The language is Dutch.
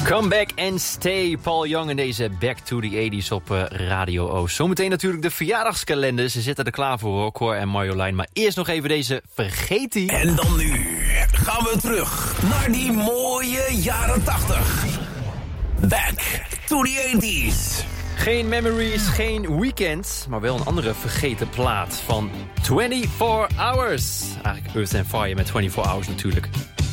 Come back and stay, Paul Young en deze Back to the 80s op Radio O. Zometeen natuurlijk de verjaardagskalender. Ze zitten er klaar voor, hoor, Cor en Marjolein. Maar eerst nog even deze Vergeet-ie. En dan nu gaan we terug naar die mooie jaren 80. Back to the 80s. Geen Memories, geen Weekend, maar wel een andere vergeten plaat van 24 Hours. Eigenlijk Earth and Fire met 24 Hours natuurlijk.